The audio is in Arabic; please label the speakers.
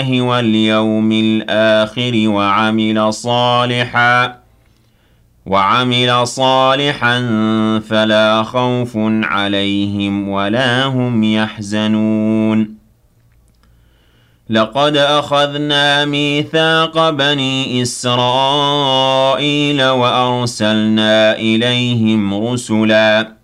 Speaker 1: واليوم الآخر وعمل صالحا فلا خوف عليهم ولا هم يحزنون لقد أخذنا ميثاق بني إسرائيل وأرسلنا إليهم رسلا